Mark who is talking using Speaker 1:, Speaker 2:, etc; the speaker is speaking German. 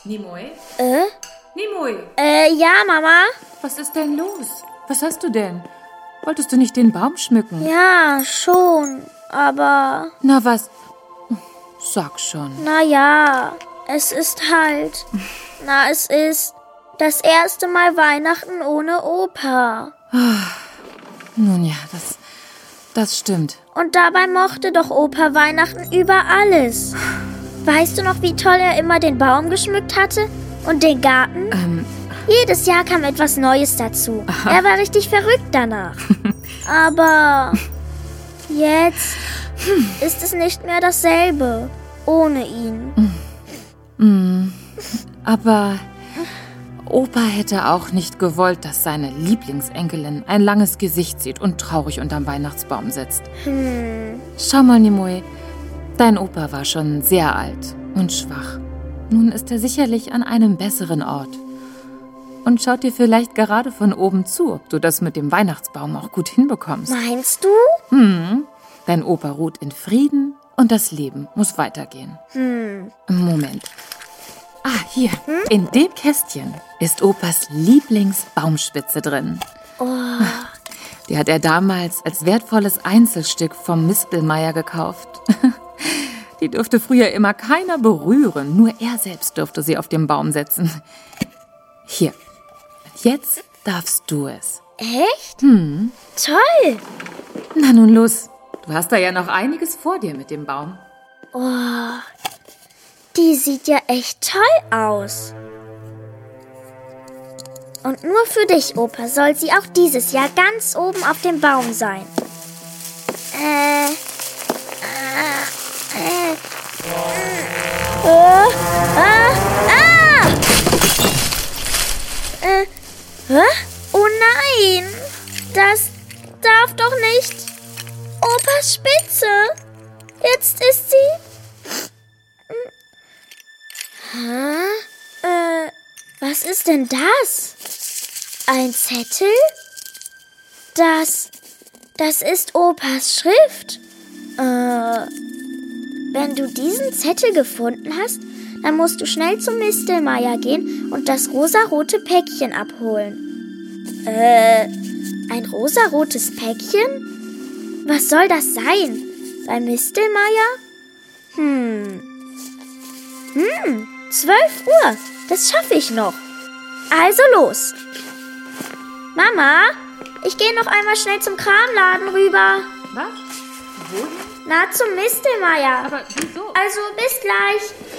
Speaker 1: Nimoy?
Speaker 2: Äh?
Speaker 1: Nimoy,
Speaker 2: Ja, Mama?
Speaker 1: was ist denn los? Was hast du denn? Wolltest du nicht den Baum schmücken?
Speaker 2: Ja, schon, aber...
Speaker 1: Na was? Sag schon.
Speaker 2: Naja, es ist halt... es ist das erste Mal Weihnachten ohne Opa.
Speaker 1: Nun ja, das stimmt.
Speaker 2: Und dabei mochte doch Opa Weihnachten über alles. Weißt du noch, wie toll er immer den Baum geschmückt hatte? Und den Garten? Jedes Jahr kam etwas Neues dazu. Er war richtig verrückt danach. Aber jetzt ist es nicht mehr dasselbe ohne ihn.
Speaker 1: Aber Opa hätte auch nicht gewollt, dass seine Lieblingsenkelin ein langes Gesicht sieht und traurig unterm Weihnachtsbaum sitzt. Schau mal, Nimoy, dein Opa war schon sehr alt und schwach. Nun ist er sicherlich an einem besseren Ort. Und schaut dir vielleicht gerade von oben zu, ob du das mit dem Weihnachtsbaum auch gut hinbekommst.
Speaker 2: Meinst du?
Speaker 1: Dein Opa ruht in Frieden und das Leben muss weitergehen. Moment. Hier, in dem Kästchen ist Opas Lieblingsbaumspitze drin. Die hat er damals als wertvolles Einzelstück vom Mispelmeier gekauft. Die durfte früher immer keiner berühren, nur er selbst durfte sie auf den Baum setzen. Hier, jetzt darfst du es.
Speaker 2: Echt? Toll.
Speaker 1: Na nun los, du hast da ja noch einiges vor dir mit dem Baum.
Speaker 2: Die sieht ja echt toll aus. Und nur für dich, Opa, soll sie auch dieses Jahr ganz oben auf dem Baum sein. Oh nein! Das darf doch nicht. Opas Spitze. Jetzt ist sie... Was ist denn das? Ein Zettel? Das ist Opas Schrift. Wenn du diesen Zettel gefunden hast, dann musst du schnell zum Mistelmeier gehen und das rosarote Päckchen abholen. Ein rosarotes Päckchen? Was soll das sein? Beim Mistelmeier? 12 Uhr. Das schaffe ich noch. Also los. Mama, ich gehe noch einmal schnell zum Kramladen rüber.
Speaker 1: Was? Wohin?
Speaker 2: Na, zum Mistelmeier.
Speaker 1: Aber wieso?
Speaker 2: Also bis gleich.